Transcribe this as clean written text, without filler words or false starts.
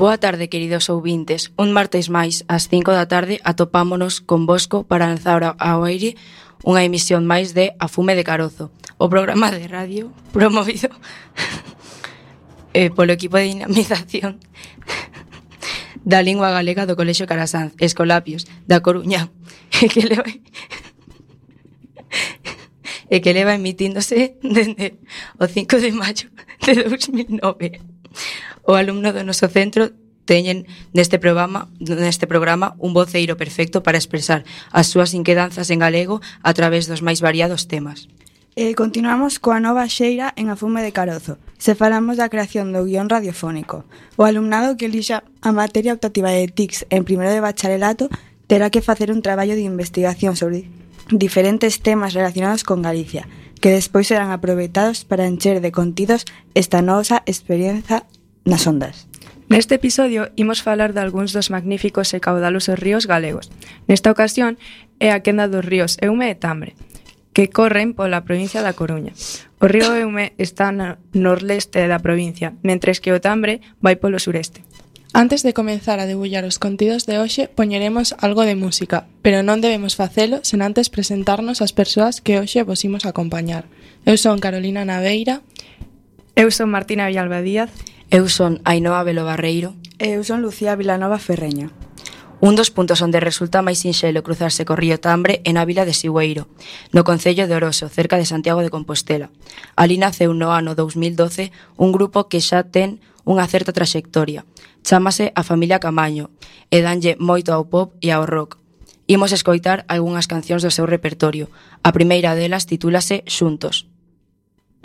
Boa tarde, queridos ouvintes. Un martes máis, ás 5 da tarde, atopámonos convosco para lanzar ao aire unha emisión máis de A Fume de Carozo, o programa de radio promovido polo equipo de dinamización da lingua galega do Colexio Carasanz, Escolapios, da Coruña, e que leva emitíndose dende o 5 de maio de 2009. O alumno do noso centro teñen neste programa un voceiro perfecto para expresar as súas inquedanzas en galego a través dos máis variados temas. Continuamos coa nova xeira en A Fume de Carozo. Se falamos da creación do guión radiofónico. O alumnado que elixa a materia optativa de TICS en primeiro de bacharelato terá que facer un traballo de investigación sobre diferentes temas relacionados con Galicia, que despois serán aproveitados para encher de contidos esta nosa experiencia nas ondas. Neste episodio imos falar de algúns dos magníficos e caudalosos ríos galegos. Nesta ocasión é a quenda dos ríos Eume e Tambre, que corren pola provincia da Coruña. O río Eume está no norleste da provincia, mentres que o Tambre vai polo sureste. Antes de comenzar a debullar os contidos de hoxe, poñeremos algo de música, pero non debemos facelo sen antes presentarnos as persoas que hoxe vos imos acompañar. Eu son Carolina Naveira. Eu son Martina Villalba Díaz. Eu son Ainhoa Velo Barreiro. E eu son Lucía Vilanova Ferreña. Un dos puntos onde resulta máis sinxelo cruzarse co río Tambre é na vila de Sigüeiro, no concello de Oroso, cerca de Santiago de Compostela. Ali naceu no ano 2012 un grupo que xa ten unha certa traxectoria. Chámase a Familia Camaño e danlle moito ao pop e ao rock. Imos escoitar algunhas cancións do seu repertorio. A primeira delas titúlase Xuntos.